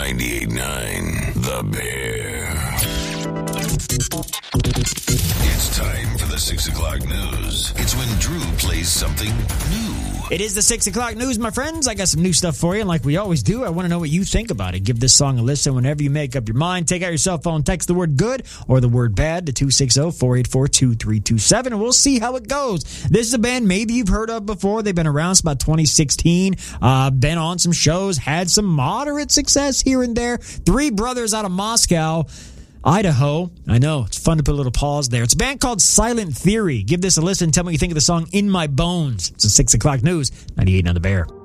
98.9 The Bear. It's time for the 6 o'clock news. It's when Drew plays something new. It is the 6 o'clock news, my friends. I got some new stuff for you, and like we always do, I want to know what you think about it. Give this song a listen whenever you make up your mind. Take out your cell phone, text the word good or the word bad to 260-484-2327, and we'll see how it goes. This is a band maybe you've heard of before. They've been around since about 2016, been on some shows, had some moderate success here and there. Three brothers out of Moscow, Idaho. I know, it's fun to put a little pause there. It's a band called Silent Theory. Give this a listen. Tell me what you think of the song In My Bones. It's the 6 o'clock news, 98 on The Bear.